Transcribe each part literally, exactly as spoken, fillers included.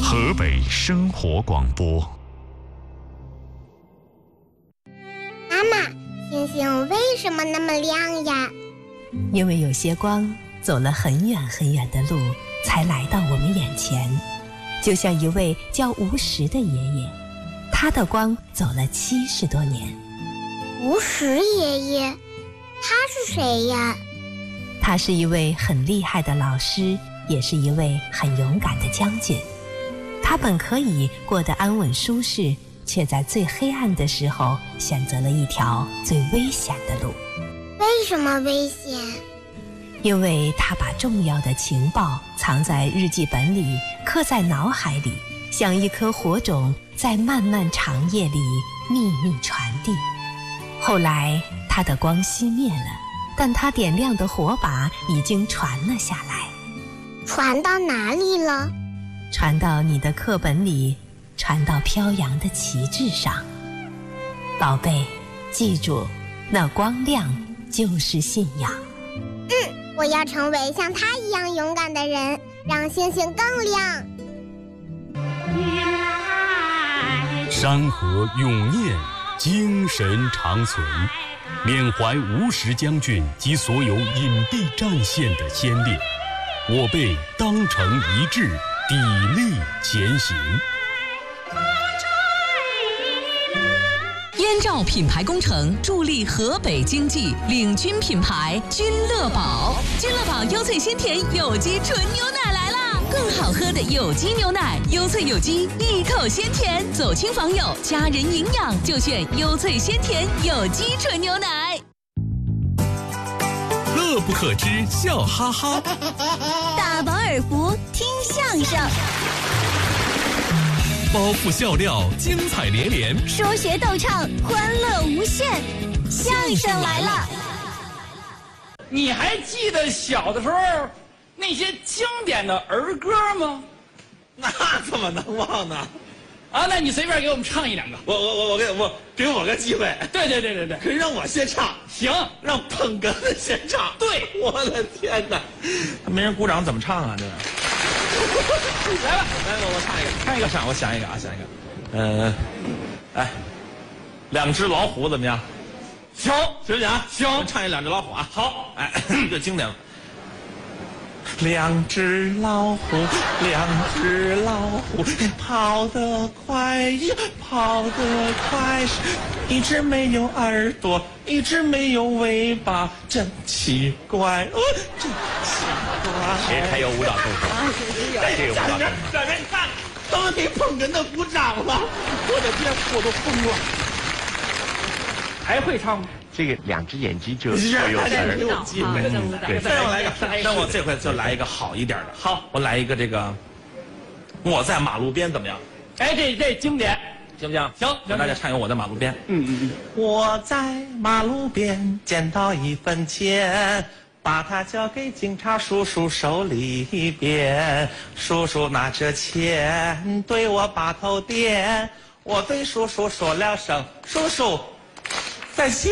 河北生活广播。 妈妈，星星为什么那么亮呀？ 因为有些光走了很远很远的路，才来到我们眼前。就像一位叫吴石的爷爷，他的光走了七十多年。 吴石爷爷，他是谁呀？ 他是一位很厉害的老师，也是一位很勇敢的将军。他本可以过得安稳舒适，却在最黑暗的时候选择了一条最危险的路。 为什么危险？ 因为他把重要的情报藏在日记本里，刻在脑海里，像一颗火种，在漫漫长夜里秘密传递。后来他的光熄灭了，但他点亮的火把已经传了下来。 传到哪里了？ 传到你的课本里，传到飘扬的旗帜上。宝贝，记住，那光亮就是信仰。 嗯，我要成为像他一样勇敢的人，让星星更亮。 山河永念，精神长存，缅怀吴石将军及所有隐蔽战线的先烈，我辈当成一致，砥砺前行。 燕赵品牌工程助力河北经济，领军品牌君乐宝。君乐宝优萃鲜甜有机纯牛奶来啦！更好喝的有机牛奶，优萃有机，一口鲜甜，走亲访友，家人营养就选优萃鲜甜有机纯牛奶。 乐不可支，笑哈哈。 大饱耳福，听相声。 包袱笑料，精彩连连； 说学逗唱，欢乐无限。相声来了！ 你还记得小的时候那些经典的儿歌吗？ 那怎么能忘呢？ 啊，那你随便给我们唱一两个。 我我我我给我给我个机会。 对对对对对， 可以让我先唱。 行， 让捧哏的先唱。 对， 我的天哪，没人鼓掌怎么唱啊？这来吧， 来我我唱一个， 唱一个， 唱我想一个啊，想一个。嗯，哎，两只老虎怎么样？ 行， 行不行？ 行， 唱一两只老虎啊。 好， 哎，这经典了。两只老虎，两只老虎，跑得快呀，跑得快。一只没有耳朵，一只没有尾巴，真奇怪，哦，真奇怪。 谁还有舞蹈动作？ 哎，这个舞蹈动作，这边你看，他们给捧哏的鼓掌了，我的天，我都疯了。 还会唱吗？ 这个两只眼睛就有词儿。 有机会。 对， 再让我来一个，让我这回就来一个好一点的。 好， 我来一个这个，我在马路边怎么样？ 哎，这这经典， 行不行？ 行， 让大家唱一个《我在马路边》。 嗯嗯嗯。 我在马路边捡到一分钱，把它交给警察叔叔手里边。叔叔拿着钱对我把头点，我对叔叔说了声叔叔再见。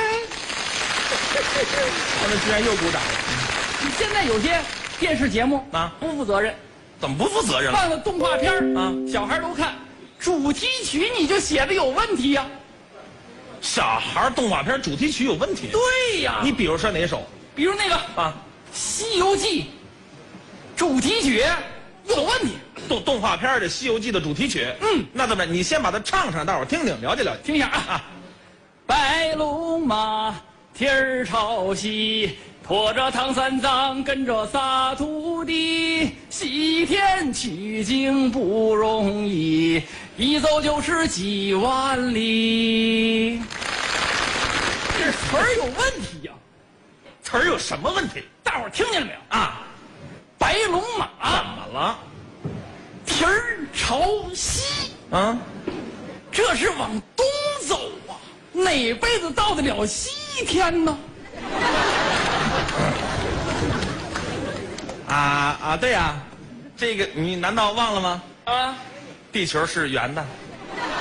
他们居然又鼓掌了。 现在有些电视节目啊不负责任， 怎么不负责任了？ 放的动画片啊，小孩都看，主题曲你就写的有问题呀、啊。 小孩动画片主题曲有问题？ 对呀， 你比如说哪首？ 比如那个啊， 《西游记》主题曲有问题。 动动画片的《西游记》的主题曲， 嗯， 那怎么？你先把它唱上，大伙儿听听，了解了解。 听一下啊啊！白龙马，天儿朝西，驮着唐三藏，跟着仨徒弟，西天取经不容易，一走就是几万里。这词儿有问题呀、啊！ 词儿有什么问题？ 大伙儿听见了没有啊？ 白龙马怎么了？ 蹄儿朝西啊， 这是往东走啊，哪辈子到得了西天呢？ 啊啊，对呀、啊，这个你难道忘了吗？ 啊， 地球是圆的。